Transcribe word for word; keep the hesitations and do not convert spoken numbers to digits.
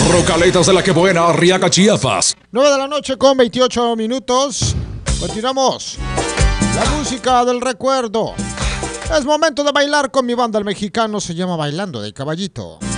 Rocaletas de la que buena, Arriaga, Chiapas. nueve de la noche con veintiocho minutos. Continuamos. La música del recuerdo. Es momento de bailar con mi banda. El mexicano se llama Bailando de Caballito.